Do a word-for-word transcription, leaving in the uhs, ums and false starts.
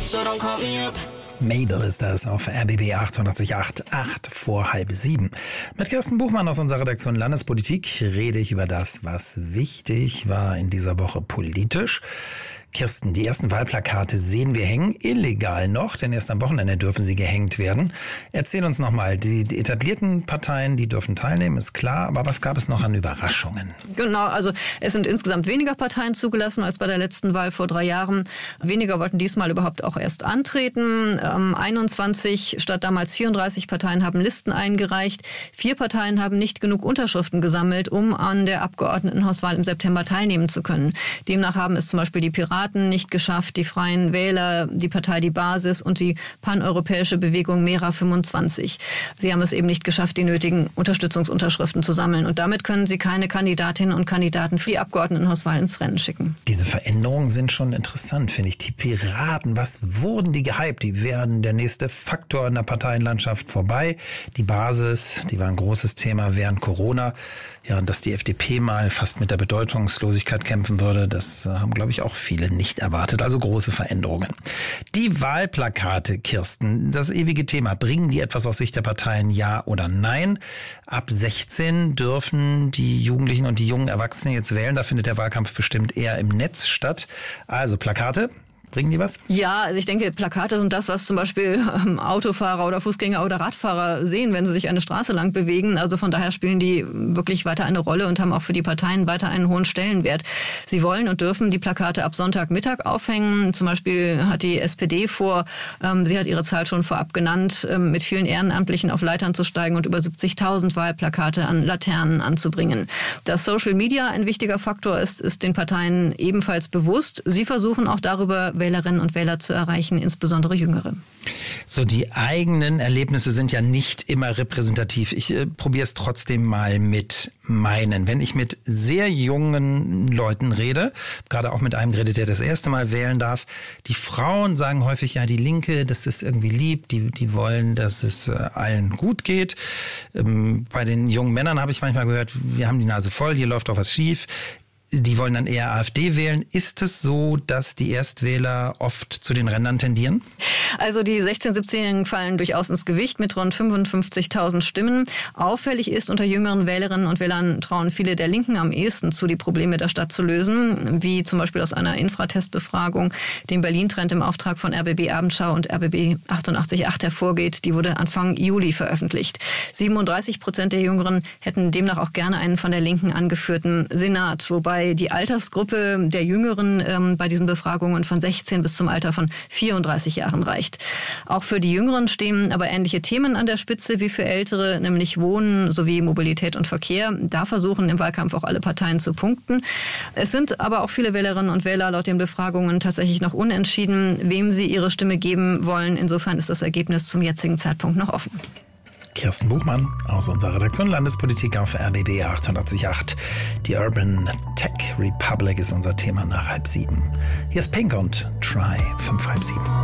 so don't call me up. Mabel ist das auf R B B achtundachtzig Komma acht, acht vor halb sieben. Mit Kirsten Buchmann aus unserer Redaktion Landespolitik rede ich über das, was wichtig war in dieser Woche politisch. Kirsten, die ersten Wahlplakate sehen wir hängen, illegal noch, denn erst am Wochenende dürfen sie gehängt werden. Erzähl uns nochmal, die, die etablierten Parteien, die dürfen teilnehmen, ist klar, aber was gab es noch an Überraschungen? Genau, also es sind insgesamt weniger Parteien zugelassen als bei der letzten Wahl vor drei Jahren. Weniger wollten diesmal überhaupt auch erst antreten. Ähm, einundzwanzig statt damals vierunddreißig Parteien haben Listen eingereicht. Vier Parteien haben nicht genug Unterschriften gesammelt, um an der Abgeordnetenhauswahl im September teilnehmen zu können. Demnach haben es zum Beispiel die Piraten nicht geschafft, die Freien Wähler, die Partei Die Basis und die paneuropäische Bewegung Mera fünfundzwanzig. Sie haben es eben nicht geschafft, die nötigen Unterstützungsunterschriften zu sammeln. Und damit können sie keine Kandidatinnen und Kandidaten für die Abgeordnetenhauswahl ins Rennen schicken. Diese Veränderungen sind schon interessant, finde ich. Die Piraten, was wurden die gehypt? Die werden der nächste Faktor in der Parteienlandschaft vorbei. Die Basis, die war ein großes Thema während Corona. Ja, und dass die F D P mal fast mit der Bedeutungslosigkeit kämpfen würde, das haben, glaube ich, auch viele nicht erwartet. Also große Veränderungen. Die Wahlplakate, Kirsten, das ewige Thema. Bringen die etwas aus Sicht der Parteien, ja oder nein? Ab sechzehn dürfen die Jugendlichen und die jungen Erwachsenen jetzt wählen. Da findet der Wahlkampf bestimmt eher im Netz statt. Also Plakate. Bringen die was? Ja, also ich denke, Plakate sind das, was zum Beispiel ähm, Autofahrer oder Fußgänger oder Radfahrer sehen, wenn sie sich eine Straße lang bewegen. Also von daher spielen die wirklich weiter eine Rolle und haben auch für die Parteien weiter einen hohen Stellenwert. Sie wollen und dürfen die Plakate ab Sonntagmittag aufhängen. Zum Beispiel hat die S P D vor, ähm, sie hat ihre Zahl schon vorab genannt, ähm, mit vielen Ehrenamtlichen auf Leitern zu steigen und über siebzigtausend Wahlplakate an Laternen anzubringen. Dass Social Media ein wichtiger Faktor ist, ist den Parteien ebenfalls bewusst. Sie versuchen auch darüber, Wählerinnen und Wähler zu erreichen, insbesondere Jüngere. So, die eigenen Erlebnisse sind ja nicht immer repräsentativ. Ich äh, probiere es trotzdem mal mit meinen. Wenn ich mit sehr jungen Leuten rede, gerade auch mit einem geredet, der das erste Mal wählen darf, die Frauen sagen häufig, ja, die Linke, das ist irgendwie lieb, die, die wollen, dass es äh, allen gut geht. Ähm, bei den jungen Männern habe ich manchmal gehört, wir haben die Nase voll, hier läuft doch was schief. Die wollen dann eher AfD wählen. Ist es so, dass die Erstwähler oft zu den Rändern tendieren? Also die sechzehn-, siebzehnjährigen fallen durchaus ins Gewicht mit rund fünfundfünfzigtausend Stimmen. Auffällig ist, unter jüngeren Wählerinnen und Wählern trauen viele der Linken am ehesten zu, die Probleme der Stadt zu lösen, wie zum Beispiel aus einer Infratestbefragung, die im Berlin-Trend im Auftrag von R B B Abendschau und R B B achtundachtzig Komma acht hervorgeht. Die wurde Anfang Juli veröffentlicht. siebenunddreißig Prozent der Jüngeren hätten demnach auch gerne einen von der Linken angeführten Senat, wobei die Altersgruppe der Jüngeren ähm, bei diesen Befragungen von sechzehn bis zum Alter von vierunddreißig Jahren reicht. Auch für die Jüngeren stehen aber ähnliche Themen an der Spitze wie für Ältere, nämlich Wohnen sowie Mobilität und Verkehr. Da versuchen im Wahlkampf auch alle Parteien zu punkten. Es sind aber auch viele Wählerinnen und Wähler laut den Befragungen tatsächlich noch unentschieden, wem sie ihre Stimme geben wollen. Insofern ist das Ergebnis zum jetzigen Zeitpunkt noch offen. Kirsten Buchmann aus unserer Redaktion Landespolitik auf R B B achtundachtzig Komma acht. Die Urban Tech Republic ist unser Thema nach halb sieben. Hier ist Pink und Try fünf halb sieben.